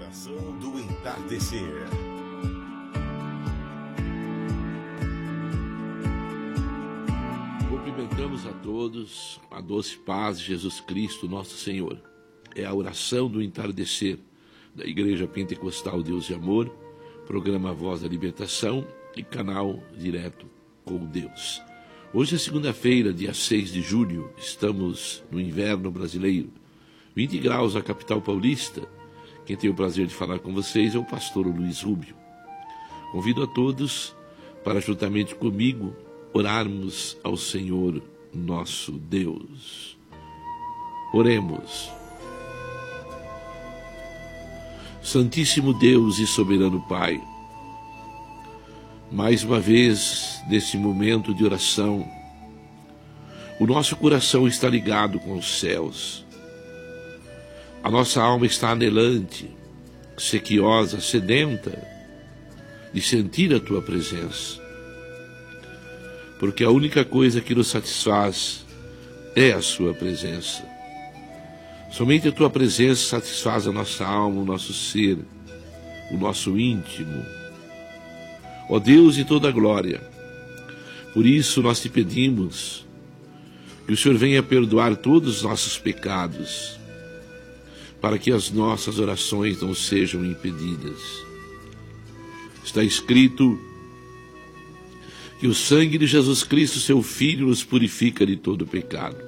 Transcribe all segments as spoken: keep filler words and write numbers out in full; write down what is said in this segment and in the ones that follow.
Oração do entardecer. Cumprimentamos a todos a doce paz de Jesus Cristo, nosso Senhor. É a oração do entardecer da Igreja Pentecostal Deus e Amor, programa Voz da Libertação e canal Direto com Deus. Hoje é segunda-feira, dia seis de julho, estamos no inverno brasileiro, vinte graus na capital paulista. Quem tem o prazer de falar com vocês é o pastor Luiz Rubio. Convido a todos para, juntamente comigo, orarmos ao Senhor nosso Deus. Oremos. Santíssimo Deus e soberano Pai, mais uma vez, nesse momento de oração, o nosso coração está ligado com os céus. A nossa alma está anelante, sequiosa, sedenta de sentir a Tua presença. Porque a única coisa que nos satisfaz é a Sua presença. Somente a Tua presença satisfaz a nossa alma, o nosso ser, o nosso íntimo. Ó Deus de toda a glória, por isso nós te pedimos que o Senhor venha perdoar todos os nossos pecados, para que as nossas orações não sejam impedidas. Está escrito que o sangue de Jesus Cristo, seu Filho, nos purifica de todo pecado.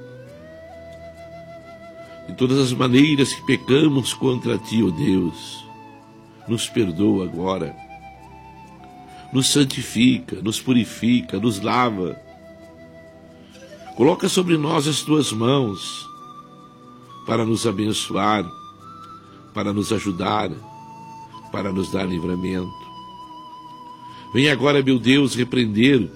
De todas as maneiras que pecamos contra Ti, ó Deus, nos perdoa agora. Nos santifica, nos purifica, nos lava. Coloca sobre nós as Tuas mãos para nos abençoar, para nos ajudar, para nos dar livramento. Vem agora, meu Deus, repreender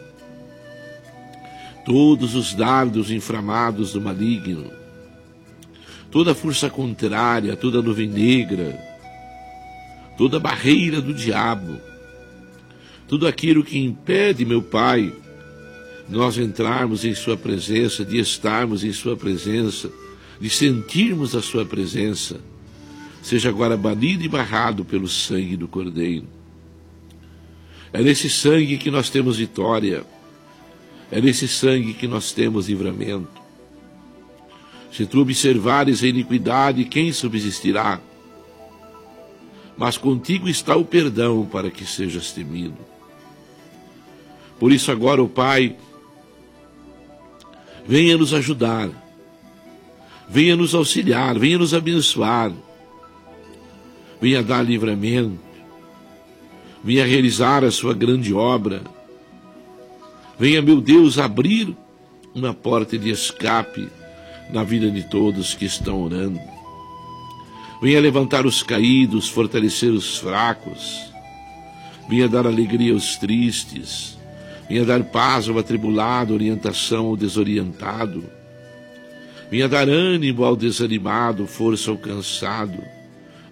todos os dardos inflamados do maligno, toda força contrária, toda nuvem negra, toda barreira do diabo, tudo aquilo que impede, meu Pai, nós entrarmos em Sua presença, de estarmos em Sua presença, de sentirmos a Sua presença, seja agora banido e barrado pelo sangue do Cordeiro. É nesse sangue que nós temos vitória, é nesse sangue que nós temos livramento. Se tu observares a iniquidade, quem subsistirá? Mas contigo está o perdão para que sejas temido. Por isso agora, ó Pai, venha nos ajudar, venha nos auxiliar, venha nos abençoar, venha dar livramento, venha realizar a Sua grande obra, venha, meu Deus, abrir uma porta de escape na vida de todos que estão orando. Venha levantar os caídos, fortalecer os fracos, venha dar alegria aos tristes, venha dar paz ao atribulado, orientação ao desorientado, venha dar ânimo ao desanimado, força ao cansado,